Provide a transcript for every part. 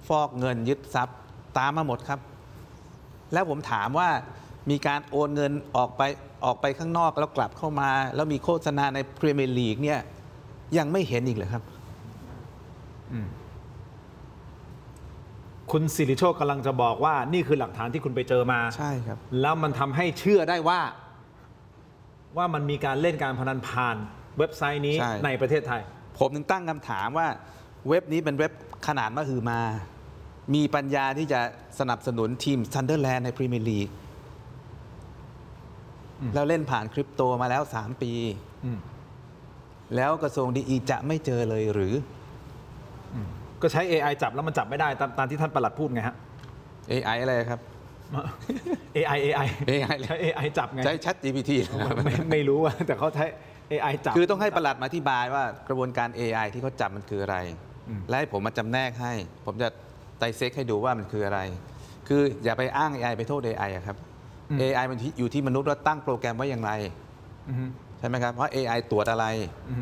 ฟอกเงินยึดทรัพย์ตามมาหมดครับแล้วผมถามว่ามีการโอนเงินออกไปข้างนอกแล้วกลับเข้ามาแล้วมีโฆษณาในพรีเมียร์ลีกเนี่ยยังไม่เห็นอีกเลยครับคุณสิริโชคกำลังจะบอกว่านี่คือหลักฐานที่คุณไปเจอมาใช่ครับแล้วมันทำให้เชื่อได้ว่ามันมีการเล่นการพนันผ่านเว็บไซต์นี้ในประเทศไทยผมถึงตั้งคำถามว่าเว็บนี้เป็นเว็บขนาดมหึมามีปัญญาที่จะสนับสนุนทีมซันเดอร์แลนด์ในพรีเมียร์ลีกแล้วเล่นผ่านคริปโตมาแล้ว3 ปีแล้วกระทรวงดีจะไม่เจอเลยหรือก็ใช้ AI จับแล้วมันจับไม่ได้ตามที่ท่านปลัดพูดไงฮะ AI อะไรครับ AI ใช้ AI จับไงใช้ ChatGPT ไม่รู้ว่าแต่เขาใช้ AI จับคือต้องให้ปลัดมาอธิบายว่ากระบวนการ AI ที่เขาจับมันคืออะไรและให้ผมมาจำแนกให้ผมจะไต่เซ็กให้ดูว่ามันคืออะไรคืออย่าไปอ้าง AI ไปโทษ AI ครับ AI มันอยู่ที่มนุษย์ว่าตั้งโปรแกรมไว้อย่างไรใช่ไหมครับเพราะ AI ตรวจอะไร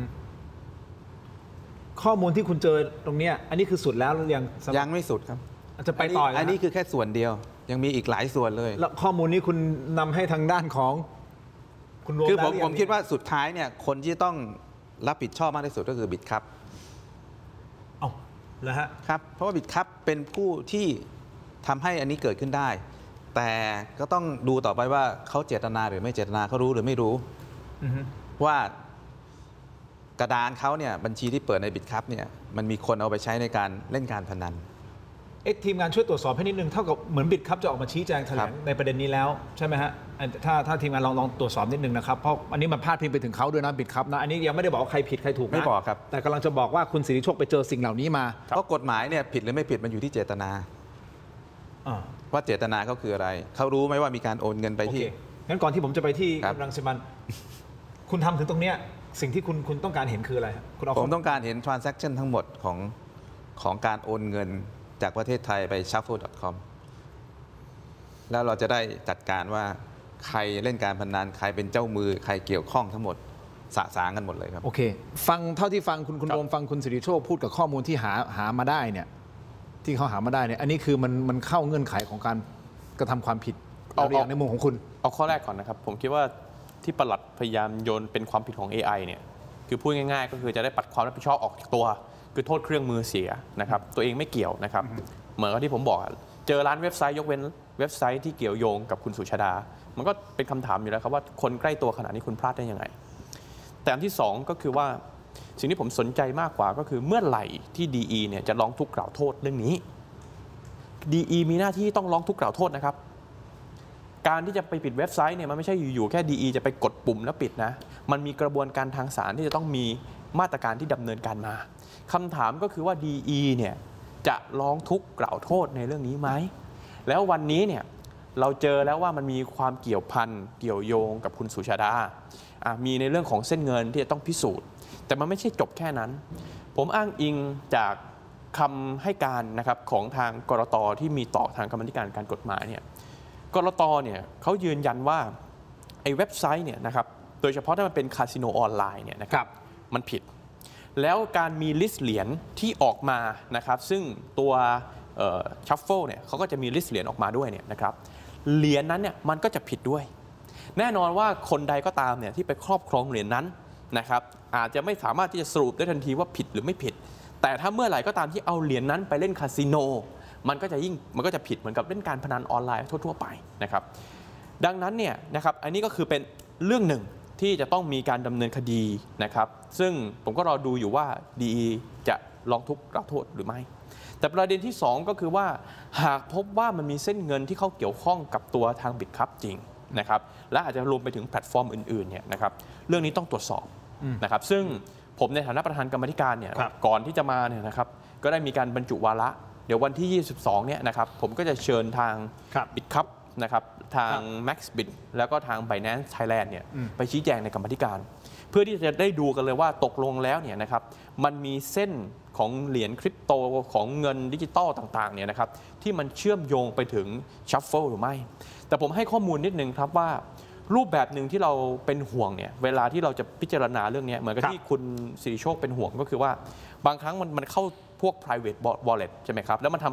ข้อมูลที่คุณเจอตรงนี้อันนี้คือสุดแล้วหรือยังไม่สุดครับจะไปต่ออันนี้คือแค่ส่วนเดียวยังมีอีกหลายส่วนเลยแล้วข้อมูลนี้คุณนำให้ทางด้านของคุณคือผมคิดว่าสุดท้ายเนี่ยคนที่ต้องรับผิดชอบมากที่สุดก็คือบิตครับเอาแล้วฮะครับเพราะว่าบิตครับเป็นผู้ที่ทำให้อันนี้เกิดขึ้นได้แต่ก็ต้องดูต่อไปว่าเขาเจตนาหรือไม่เจตนาเขารู้หรือไม่รู้ว่ากระดานเขาเนี่ยบัญชีที่เปิดในบิตครับเนี่ยมันมีคนเอาไปใช้ในการเล่นการพนันทีมงานช่วยตรวจสอบให้นิดนึงเท่ากับเหมือนบิตครับจะออกมาชี้แจงแถลงในประเด็นนี้แล้วใช่ไหมฮะถ้าทีมงานลองตรวจสอบนิดนึงนะครับเพราะอันนี้มันพาดพิงไปถึงเขาด้วยนะบิตครับนะอันนี้ยังไม่ได้บอกว่าใครผิดใครถูกไม่บอกครับแต่กำลังจะบอกว่าคุณสิริโชคไปเจอสิ่งเหล่านี้มาเพราะกฎหมายเนี่ยผิดหรือไม่ผิดมันอยู่ที่เจตนาว่าเจตนาเขาคืออะไรเขารู้ไหมว่ามีการโอนเงินไปที่งั้นก่อนที่ผมจะไปที่กำลังสิมันคุณทำถึงตรงเนี้ยสิ่งที่คุณต้องการเห็นคืออะไรผมต้องการเห็น transaction ทั้งหมดของการโอนเงินจากประเทศไทยไป shuffle.com แล้วเราจะได้จัดการว่าใครเล่นการพนันใครเป็นเจ้ามือใครเกี่ยวข้องทั้งหมดสะสางกันหมดเลยครับโอเคฟังเท่าที่ฟังคุณโรมฟังคุณสิริโชคพูดกับข้อมูลที่หามาได้เนี่ยที่เขาหามาได้เนี่ยอันนี้คือมันเข้าเงื่อนไขของการกระทำความผิดในมุมของคุณเอาข้อแรกก่อนนะครับผมคิดว่าที่ปลัดพยายามโยนเป็นความผิดของ AI เนี่ยคือพูดง่ายๆก็คือจะได้ปัดความรับผิดชอบออกจากตัวคือโทษเครื่องมือเสียนะครับตัวเองไม่เกี่ยวนะครับเหมือนกับที่ผมบอกเจอร้านเว็บไซต์ยกเว้นเว็บไซต์ที่เกี่ยวโยงกับคุณสุชาดามันก็เป็นคำถามอยู่แล้วครับว่าคนใกล้ตัวขนาดนี้คุณพลาดได้ยังไงแต่อันที่2ก็คือว่าสิ่งที่ผมสนใจมากกว่าก็คือเมื่อไหร่ที่ DE เนี่ยจะร้องทุกข์กล่าวโทษเรื่องนี้ DE มีหน้าที่ต้องร้องทุกข์กล่าวโทษนะครับการที่จะไปปิดเว็บไซต์เนี่ยมันไม่ใช่อยู่ๆแค่ DE จะไปกดปุ่มแล้วปิดนะมันมีกระบวนการทางศาลที่จะต้องมีมาตรการที่ดำเนินการมาคำถามก็คือว่า DE เนี่ยจะร้องทุกข์กล่าวโทษในเรื่องนี้ไหมแล้ววันนี้เนี่ยเราเจอแล้วว่ามันมีความเกี่ยวพันเกี่ยวโยงกับคุณสุชาดามีในเรื่องของเส้นเงินที่จะต้องพิสูจน์แต่มันไม่ใช่จบแค่นั้นผมอ้างอิงจากคำให้การนะครับของทางกรต.ที่มีต่อทางกรรมธิการการกฎหมายเนี่ยกรต.เนี่ยเขายืนยันว่าไอ้เว็บไซต์เนี่ยนะครับโดยเฉพาะถ้ามันเป็นคาสิโนออนไลน์เนี่ยนะครับมันผิดแล้วการมีลิสต์เหรียญที่ออกมานะครับซึ่งตัวชัฟเฟิลเนี่ยเขาก็จะมีลิสต์เหรียญออกมาด้วยเนี่ยนะครับเหรียญนั้นเนี่ยมันก็จะผิดด้วยแน่นอนว่าคนใดก็ตามเนี่ยที่ไปครอบครองเหรียญนั้นนะครับอาจจะไม่สามารถที่จะสรุปได้ทันทีว่าผิดหรือไม่ผิดแต่ถ้าเมื่อไหร่ก็ตามที่เอาเหรียญนั้นไปเล่นคาสิโนมันก็จะผิดเหมือนกับเล่นการพนันออนไลน์ทั่วๆไปนะครับดังนั้นเนี่ยนะครับอันนี้ก็คือเป็นเรื่องหนึ่งที่จะต้องมีการดำเนินคดีนะครับซึ่งผมก็รอดูอยู่ว่า DE จะร้องทุกข์กล่าวโทษหรือไม่แต่ประเด็นที่2ก็คือว่าหากพบว่ามันมีเส้นเงินที่เข้าเกี่ยวข้องกับตัวทางบิตครับจริงนะครับและอาจจะรวมไปถึงแพลตฟอร์มอื่นๆเนี่ยนะครับเรื่องนี้ต้องตรวจสอบนะครับซึ่งผมในฐานะประธานกรรมธิการเนี่ยก่อนที่จะมาเนี่ยนะครับก็ได้มีการบรรจุวาระเดี๋ยววันที่22เนี่ยนะครับผมก็จะเชิญทางบิตครับนะครับทาง Maxbit แล้วก็ทาง Binance Thailand เนี่ยไปชี้แจงในกรรมธิการเพื่อที่จะได้ดูกันเลยว่าตกลงแล้วเนี่ยนะครับมันมีเส้นของเหรียญคริปโตของเงินดิจิตอลต่างๆเนี่ยนะครับที่มันเชื่อมโยงไปถึง Shuffle หรือไม่แต่ผมให้ข้อมูลนิดนึงครับว่ารูปแบบหนึ่งที่เราเป็นห่วงเนี่ยเวลาที่เราจะพิจารณาเรื่องนี้เหมือนกับที่คุณสิริโชคเป็นห่วงก็คือว่าบางครั้งมันเข้าพวก private wallet ใช่ไหมครับแล้วมันทำ